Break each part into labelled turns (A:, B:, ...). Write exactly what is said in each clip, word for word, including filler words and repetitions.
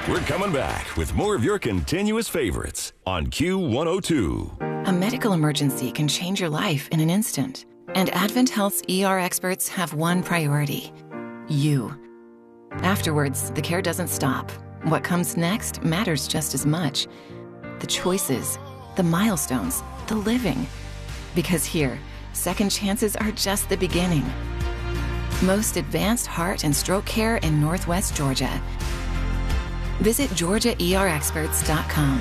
A: We're coming back with more of your continuous favorites on Q one oh two.
B: A medical emergency can change your life in an instant. And Advent Health's E R experts have one priority: you. Afterwards, the care doesn't stop. What comes next matters just as much. The choices, the milestones, the living. Because here, second chances are just the beginning. Most advanced heart and stroke care in Northwest Georgia. Visit Georgia E R experts dot com.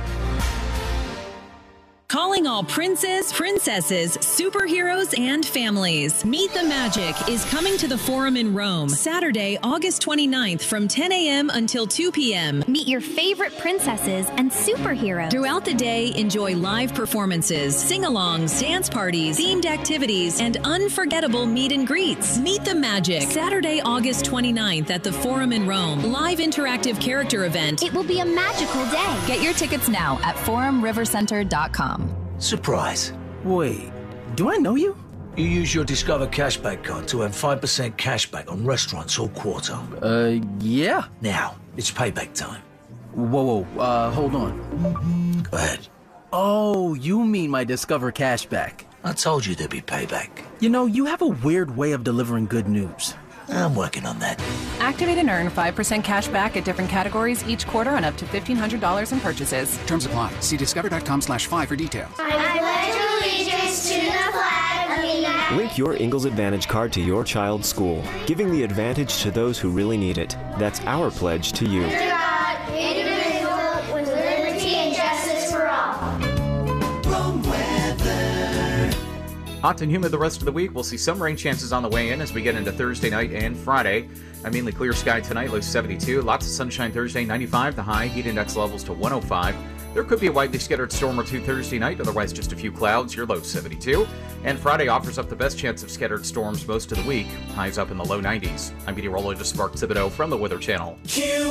C: Calling all princes, princesses, superheroes, and families. Meet the Magic is coming to the Forum in Rome, Saturday, August twenty-ninth from ten a.m. until two p.m.
D: Meet your favorite princesses and superheroes.
C: Throughout the day, enjoy live performances, sing-alongs, dance parties, themed activities, and unforgettable meet and greets. Meet the Magic, Saturday, August twenty-ninth at the Forum in Rome. Live interactive character event.
D: It will be a magical day.
E: Get your tickets now at forum river center dot com.
F: Surprise.
G: Wait, do I know you?
F: You use your Discover Cashback card to earn five percent cashback on restaurants all quarter.
G: Uh, yeah.
F: Now, it's payback time.
G: Whoa, whoa, uh, hold on.
F: Go ahead.
G: Oh, you mean my Discover Cashback.
F: I told you there'd be payback.
G: You know, you have a weird way of delivering good news.
F: I'm working on that.
H: Activate and earn five percent cash back at different categories each quarter on up to fifteen hundred dollars in purchases.
I: Terms apply. See discover.com slash five for details.
J: I pledge allegiance to the flag of the United
K: Link your Ingalls Advantage card to your child's school, giving the advantage to those who really need it. That's our pledge to you.
J: Under God, indivisible, with liberty and justice for all.
L: Wrong weather.
M: Hot and humid the rest of the week. We'll see some rain chances on the way in as we get into Thursday night and Friday. A mainly clear sky tonight, low seventy-two. Lots of sunshine Thursday, ninety-five. The high heat index levels to one oh five. There could be a widely scattered storm or two Thursday night, otherwise just a few clouds. Your low seventy-two. And Friday offers up the best chance of scattered storms most of the week. Highs up in the low nineties. I'm meteorologist Mark Thibodeau from the Weather Channel.
L: Q